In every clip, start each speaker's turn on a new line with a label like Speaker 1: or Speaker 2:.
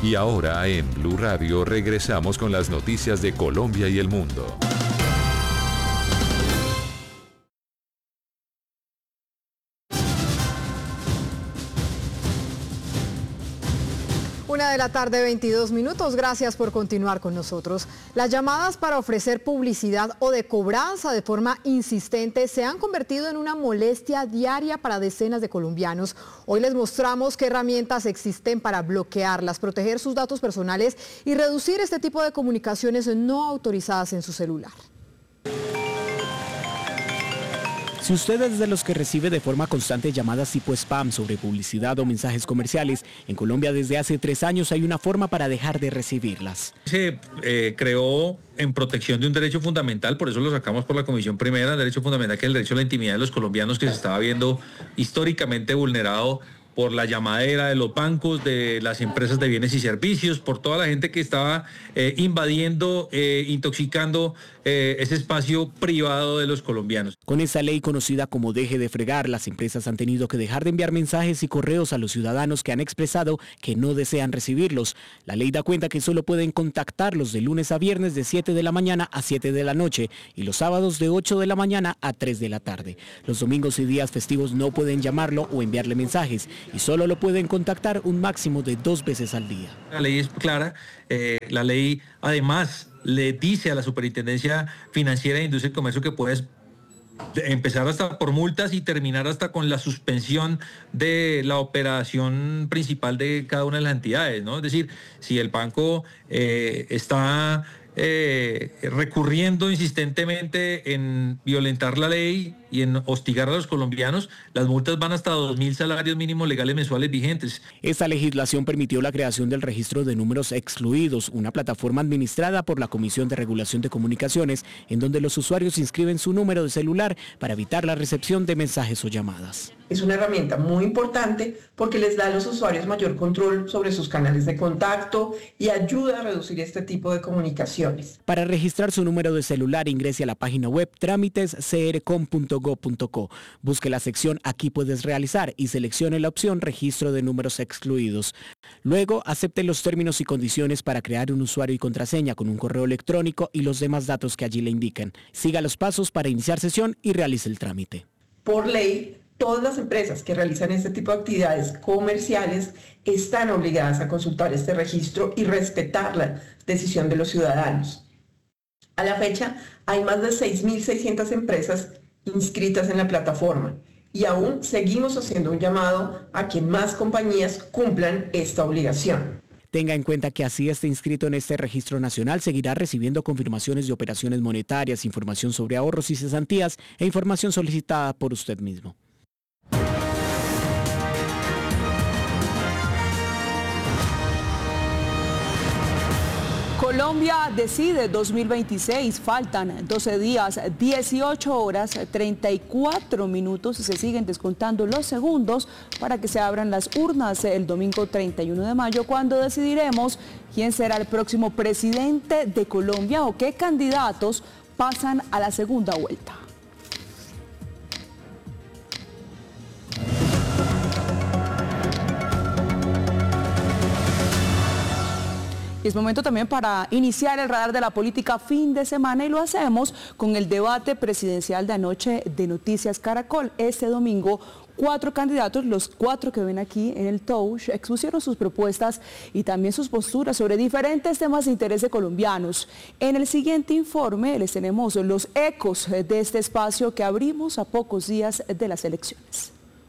Speaker 1: Y ahora en Blue Radio regresamos con las noticias de Colombia y el mundo.
Speaker 2: Una de la tarde, 22 minutos. Gracias por continuar con nosotros. Las llamadas para ofrecer publicidad o de cobranza de forma insistente se han convertido en una molestia diaria para decenas de colombianos. Hoy les mostramos qué herramientas existen para bloquearlas, proteger sus datos personales y reducir este tipo de comunicaciones no autorizadas en su celular.
Speaker 3: Si usted es de los que recibe de forma constante llamadas tipo spam sobre publicidad o mensajes comerciales, en Colombia desde hace 3 años hay una forma para dejar de recibirlas.
Speaker 4: Se creó en protección de un derecho fundamental, por eso lo sacamos por la Comisión Primera, el derecho fundamental que es el derecho a la intimidad de los colombianos, que se estaba viendo históricamente vulnerado por la llamadera de los bancos, de las empresas de bienes y servicios, por toda la gente que estaba invadiendo, intoxicando ese espacio privado de los colombianos.
Speaker 3: Con esa ley conocida como Deje de Fregar, las empresas han tenido que dejar de enviar mensajes y correos a los ciudadanos que han expresado que no desean recibirlos. La ley da cuenta que solo pueden contactarlos de lunes a viernes de 7 de la mañana a 7 de la noche y los sábados de 8 de la mañana a 3 de la tarde. Los domingos y días festivos no pueden llamarlo o enviarle mensajes y solo lo pueden contactar un máximo de 2 veces al día.
Speaker 4: La ley es clara, la ley además le dice a la Superintendencia Financiera de Industria y Comercio que puedes empezar hasta por multas y terminar hasta con la suspensión de la operación principal de cada una de las entidades, ¿no? Es decir, si el banco está recurriendo insistentemente en violentar la ley y en hostigar a los colombianos, las multas van hasta 2.000 salarios mínimos legales mensuales vigentes.
Speaker 3: Esta legislación permitió la creación del registro de números excluidos, una plataforma administrada por la Comisión de Regulación de Comunicaciones, en donde los usuarios inscriben su número de celular para evitar la recepción de mensajes o llamadas.
Speaker 5: Es una herramienta muy importante porque les da a los usuarios mayor control sobre sus canales de contacto y ayuda a reducir este tipo de comunicaciones.
Speaker 3: Para registrar su número de celular, ingrese a la página web tramitescrcom.go.co. Busque la sección Aquí puedes realizar y seleccione la opción Registro de números excluidos. Luego, acepte los términos y condiciones para crear un usuario y contraseña con un correo electrónico y los demás datos que allí le indican. Siga los pasos para iniciar sesión y realice el trámite.
Speaker 5: Por ley, todas las empresas que realizan este tipo de actividades comerciales están obligadas a consultar este registro y respetar la decisión de los ciudadanos. A la fecha, hay más de 6.600 empresas inscritas en la plataforma y aún seguimos haciendo un llamado a que más compañías cumplan esta obligación.
Speaker 3: Tenga en cuenta que así esté inscrito en este registro nacional, seguirá recibiendo confirmaciones de operaciones monetarias, información sobre ahorros y cesantías e información solicitada por usted mismo.
Speaker 6: Colombia decide 2026, faltan 12 días, 18 horas, 34 minutos y se siguen descontando los segundos para que se abran las urnas el domingo 31 de mayo, cuando decidiremos quién será el próximo presidente de Colombia o qué candidatos pasan a la segunda vuelta. Y es momento también para iniciar el radar de la política fin de semana y lo hacemos con el debate presidencial de anoche de Noticias Caracol. Este domingo, 4 candidatos, los 4 que ven aquí en el Touch, expusieron sus propuestas y también sus posturas sobre diferentes temas de interés de colombianos. En el siguiente informe les tenemos los ecos de este espacio que abrimos a pocos días de las elecciones.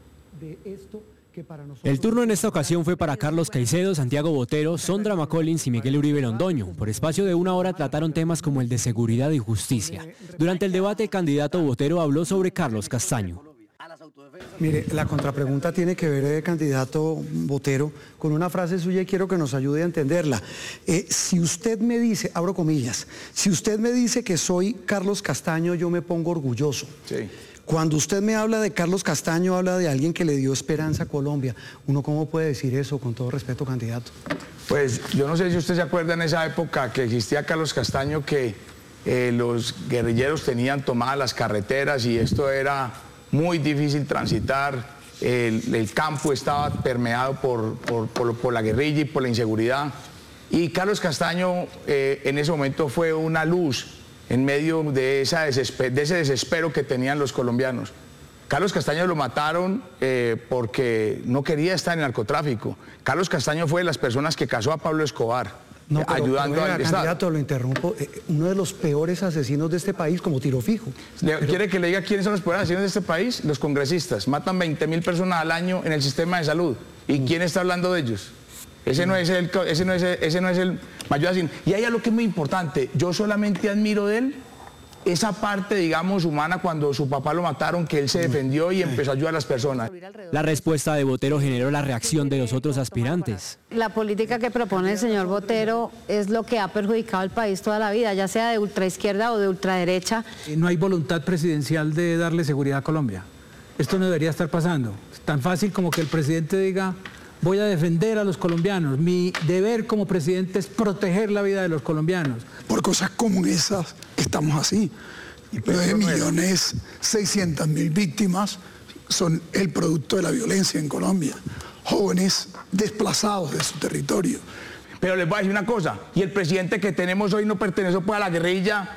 Speaker 7: El turno en esta ocasión fue para Carlos Caicedo, Santiago Botero, Sondra McCollins y Miguel Uribe Londoño. Por espacio de 1 hora trataron temas como el de seguridad y justicia. Durante el debate, el candidato Botero habló sobre Carlos Castaño.
Speaker 8: Mire, la contrapregunta tiene que ver, candidato Botero, con una frase suya y quiero que nos ayude a entenderla. Si usted me dice, abro comillas, si usted me dice que soy Carlos Castaño, yo me pongo orgulloso. Sí. Cuando usted me habla de Carlos Castaño, habla de alguien que le dio esperanza a Colombia. ¿Uno cómo puede decir eso, con todo respeto, candidato?
Speaker 9: Pues yo no sé si usted se acuerda en esa época que existía Carlos Castaño, que los guerrilleros tenían tomadas las carreteras y esto era muy difícil transitar el campo estaba permeado por la guerrilla y por la inseguridad. Y Carlos Castaño en ese momento fue una luz en medio de ese desespero que tenían los colombianos. Carlos Castaño lo mataron porque no quería estar en el narcotráfico. Carlos Castaño fue de las personas que casó a Pablo Escobar, ayudando al Estado.
Speaker 8: Candidato, lo interrumpo, uno de los peores asesinos de este país como tiro fijo.
Speaker 9: ¿Quiere que le diga quiénes son los peores asesinos de este país? Los congresistas. Matan 20.000 personas al año en el sistema de salud. ¿Y quién está hablando de ellos? Ese no es el mayor asesino. Y hay algo que es muy importante. Yo solamente admiro de él esa parte, digamos, humana cuando su papá lo mataron, que él se defendió y empezó a ayudar a las personas.
Speaker 7: La respuesta de Botero generó la reacción de los otros aspirantes.
Speaker 10: La política que propone el señor Botero es lo que ha perjudicado al país toda la vida, ya sea de ultraizquierda o de ultraderecha.
Speaker 11: No hay voluntad presidencial de darle seguridad a Colombia. Esto no debería estar pasando. Es tan fácil como que el presidente diga: voy a defender a los colombianos. Mi deber como presidente es proteger la vida de los colombianos.
Speaker 12: Por cosas como esas estamos así. 9.600.000 víctimas son el producto de la violencia en Colombia. Jóvenes desplazados de su territorio.
Speaker 9: Pero les voy a decir una cosa, y el presidente que tenemos hoy no perteneció pues a la guerrilla,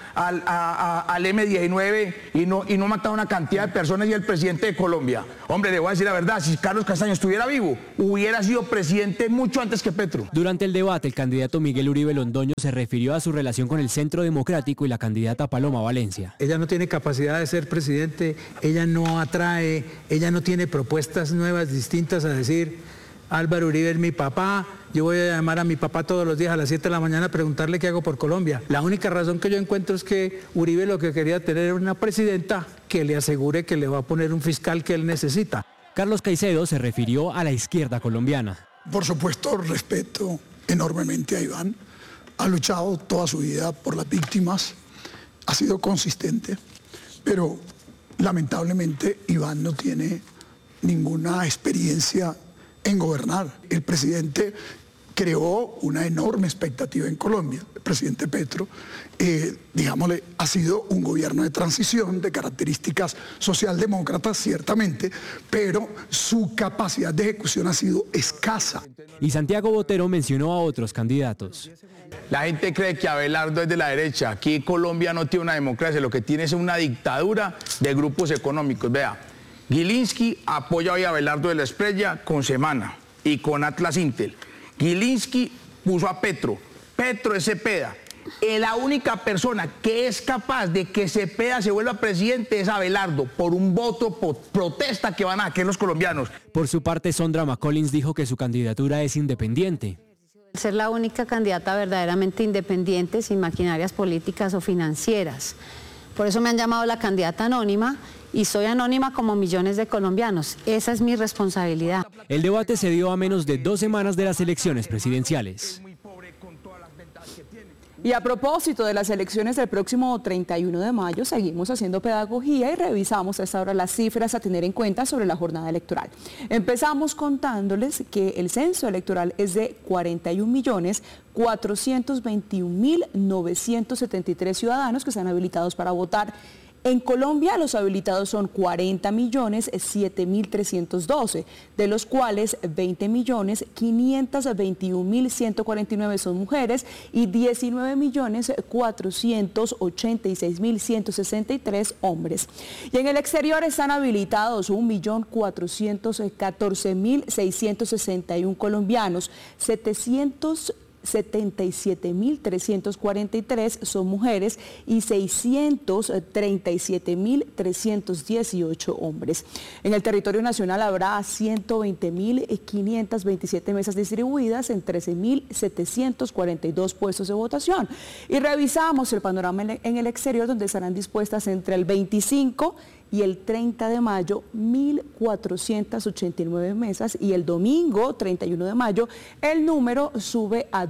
Speaker 9: al M-19 y no mataba a una cantidad de personas, y el presidente de Colombia. Hombre, le voy a decir la verdad, si Carlos Castaño estuviera vivo, hubiera sido presidente mucho antes que Petro.
Speaker 7: Durante el debate, el candidato Miguel Uribe Londoño se refirió a su relación con el Centro Democrático y la candidata Paloma Valencia.
Speaker 11: Ella no tiene capacidad de ser presidente, ella no atrae, ella no tiene propuestas nuevas, distintas a decir: Álvaro Uribe es mi papá, yo voy a llamar a mi papá todos los días a las 7 de la mañana a preguntarle qué hago por Colombia. La única razón que yo encuentro es que Uribe lo que quería tener era una presidenta que le asegure que le va a poner un fiscal que él necesita.
Speaker 7: Carlos Caicedo se refirió a la izquierda colombiana.
Speaker 12: Por supuesto, respeto enormemente a Iván. Ha luchado toda su vida por las víctimas, ha sido consistente, pero lamentablemente Iván no tiene ninguna experiencia en gobernar. El presidente creó una enorme expectativa en Colombia. El presidente Petro, digámosle, ha sido un gobierno de transición de características socialdemócratas, ciertamente, pero su capacidad de ejecución ha sido escasa.
Speaker 7: Y Santiago Botero mencionó a otros candidatos.
Speaker 9: La gente cree que Abelardo es de la derecha. Aquí Colombia no tiene una democracia, lo que tiene es una dictadura de grupos económicos. Vea, Gilinski apoya hoy a Abelardo de la Espriella con Semana y con Atlas Intel. Gilinski puso a Petro. Petro es Cepeda. La única persona que es capaz de que Cepeda se vuelva presidente es Abelardo, por un voto, por protesta que van a hacer los colombianos.
Speaker 7: Por su parte, Sondra McCollins dijo que su candidatura es independiente.
Speaker 10: Ser la única candidata verdaderamente independiente, sin maquinarias políticas o financieras. Por eso me han llamado la candidata anónima, y soy anónima como millones de colombianos. Esa es mi responsabilidad.
Speaker 7: El debate se dio a menos de 2 semanas de las elecciones presidenciales.
Speaker 6: Y a propósito de las elecciones del próximo 31 de mayo, seguimos haciendo pedagogía y revisamos a esta hora las cifras a tener en cuenta sobre la jornada electoral. Empezamos contándoles que el censo electoral es de 41.421.973 ciudadanos que están habilitados para votar. En Colombia los habilitados son 40.007.312, de los cuales 20.521.149 son mujeres y 19.486.163 hombres. Y en el exterior están habilitados 1.414.661 colombianos, 777.343 son mujeres y 637.318 hombres. En el territorio nacional habrá 120.527 mesas distribuidas en 13.742 puestos de votación. Y revisamos el panorama en el exterior, donde estarán dispuestas entre el 25 y el 30 de mayo 1.489 mesas, y el domingo 31 de mayo el número sube a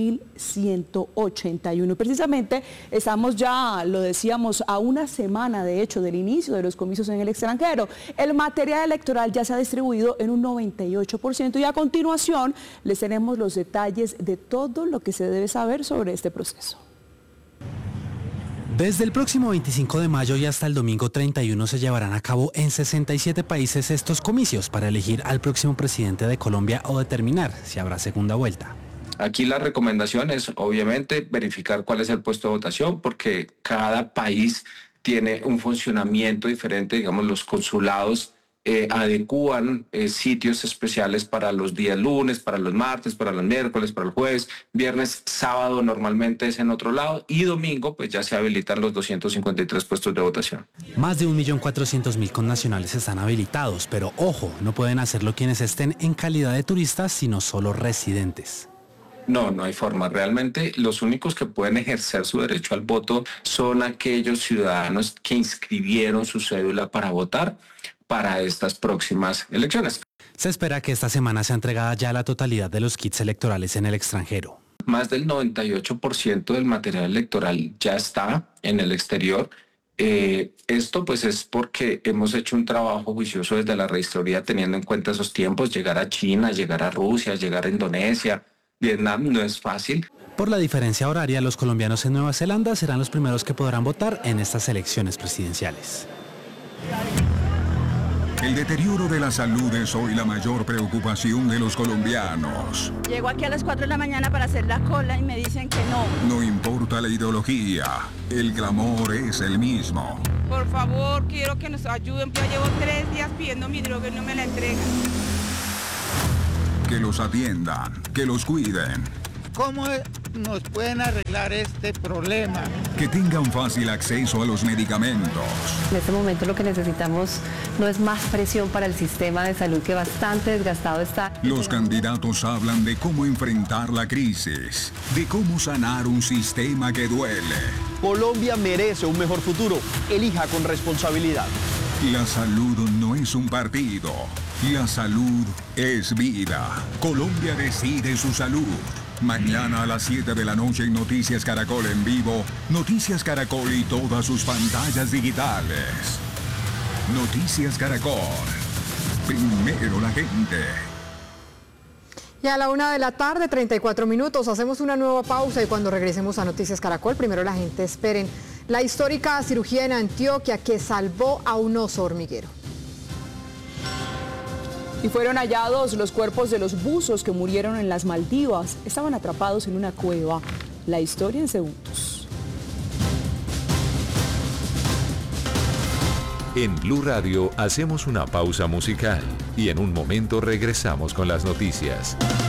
Speaker 6: 2.181. Precisamente estamos ya, lo decíamos, a una semana de hecho del inicio de los comicios en el extranjero. El material electoral ya se ha distribuido en un 98% y a continuación les tenemos los detalles de todo lo que se debe saber sobre este proceso.
Speaker 13: Desde el próximo 25 de mayo y hasta el domingo 31 se llevarán a cabo en 67 países estos comicios para elegir al próximo presidente de Colombia o determinar si habrá segunda vuelta.
Speaker 14: Aquí la recomendación es obviamente verificar cuál es el puesto de votación, porque cada país tiene un funcionamiento diferente. Digamos, los consulados adecúan sitios especiales para los días lunes, para los martes, para los miércoles, para el jueves, viernes, sábado normalmente es en otro lado, y domingo pues ya se habilitan los 253 puestos de votación.
Speaker 13: Más de 1.400.000 connacionales están habilitados, pero ojo, no pueden hacerlo quienes estén en calidad de turistas, sino solo residentes.
Speaker 14: No hay forma. Realmente los únicos que pueden ejercer su derecho al voto son aquellos ciudadanos que inscribieron su cédula para votar para estas próximas elecciones.
Speaker 13: Se espera que esta semana sea entregada ya la totalidad de los kits electorales en el extranjero.
Speaker 14: Más del 98% del material electoral ya está en el exterior. Esto pues es porque hemos hecho un trabajo juicioso desde la registraduría teniendo en cuenta esos tiempos. Llegar a China, llegar a Rusia, llegar a Indonesia, Vietnam no es fácil.
Speaker 13: Por la diferencia horaria, los colombianos en Nueva Zelanda serán los primeros que podrán votar en estas elecciones presidenciales.
Speaker 15: El deterioro de la salud es hoy la mayor preocupación de los colombianos.
Speaker 16: Llego aquí a las 4 de la mañana para hacer la cola y me dicen que no.
Speaker 15: No importa la ideología, el clamor es el mismo.
Speaker 17: Por favor, quiero que nos ayuden. Yo llevo 3 días pidiendo mi droga y no me la entregan.
Speaker 15: Que los atiendan, que los cuiden.
Speaker 18: ¿Cómo nos pueden arreglar este problema?
Speaker 15: Que tengan fácil acceso a los medicamentos.
Speaker 19: En este momento lo que necesitamos no es más presión para el sistema de salud que bastante desgastado está.
Speaker 15: Los candidatos hablan de cómo enfrentar la crisis, de cómo sanar un sistema que duele.
Speaker 20: Colombia merece un mejor futuro. Elija con responsabilidad.
Speaker 15: La salud no es un partido. La salud es vida. Colombia decide su salud. Mañana a las 7 de la noche en Noticias Caracol en vivo, Noticias Caracol y todas sus pantallas digitales. Noticias Caracol. Primero la gente.
Speaker 2: Y a la 1:00 p.m, 34 minutos, hacemos una nueva pausa y cuando regresemos a Noticias Caracol, primero la gente, esperen la histórica cirugía en Antioquia que salvó a un oso hormiguero.
Speaker 6: Y fueron hallados los cuerpos de los buzos que murieron en las Maldivas. Estaban atrapados en una cueva. La historia en segundos.
Speaker 1: En Blue Radio hacemos una pausa musical y en un momento regresamos con las noticias.